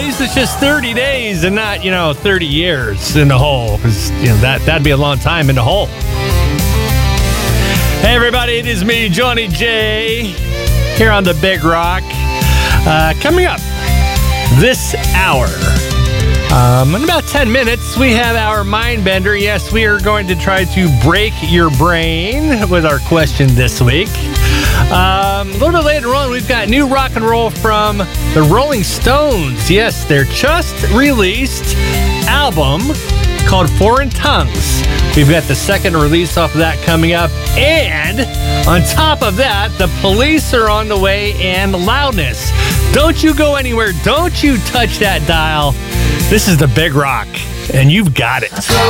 least it's just 30 days and not, 30 years in the hole. 'Cause, that'd be a long time in the hole. Hey, everybody, it is me, Johnny J, here on the Big Rock. Coming up this hour, in about 10 minutes, we have our Mind Bender. Yes, we are going to try to break your brain with our question this week. A little bit later on, we've got new rock and roll from the Rolling Stones. Yes, their just released album called Foreign Tongues. We've got the second release off of that coming up. And on top of that, the Police are on the way and Loudness. Don't you go anywhere. Don't you touch that dial. This is the Big Rock, and you've got it.